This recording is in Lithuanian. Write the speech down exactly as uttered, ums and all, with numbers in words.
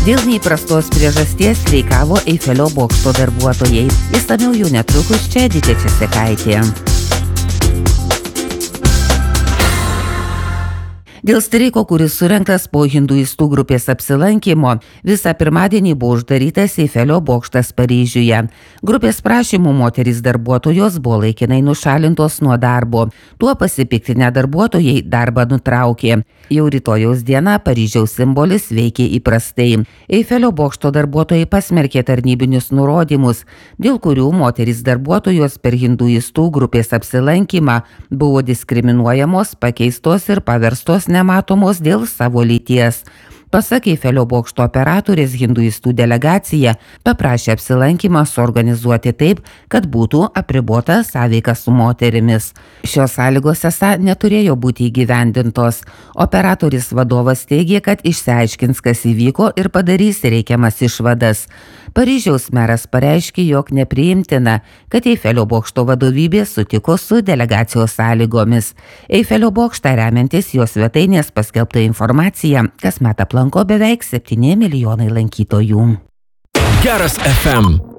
Dėl neįprastos priežasties streikavo Eifelio bokšto darbuotojai. Išsamiau jau netrukus čia Edita Česekaitė. Dėl streiko, kuris surengtas po hinduistų grupės apsilankymo, visą pirmadienį buvo uždarytas Eifelio bokštas Paryžiuje. Grupės prašymų moterys darbuotojos buvo laikinai nušalintos nuo darbo. Tuo pasipiktinę darbuotojai darbą nutraukė. Jau rytojaus dieną Paryžiaus simbolis veikė įprastai. Eifelio bokšto darbuotojai pasmerkė tarnybinius nurodymus, dėl kurių moterys darbuotojos per hinduistų grupės apsilankymą buvo diskriminuojamos, pakeistos ir paverstos nematomos dėl savo lyties. Pasak Eifelio bokšto operatorės, hinduistų delegacija paprašė apsilankymą suorganizuoti taip, kad būtų apribota sąveika su moterimis. Šios sąlygos esą neturėjo būti įgyvendintos. Operatorius vadovas teigė, kad išsiaiškins, kas įvyko ir padarys reikiamas išvadas. Paryžiaus meras pareiškė, jog nepriimtina, kad Eifelio bokšto vadovybė sutiko su delegacijos sąlygomis. Eifelio bokštą remiantis jos svetainės paskelbta informacija, kasmet aplanko beveik septyni milijonai lankytojų. Geras F M.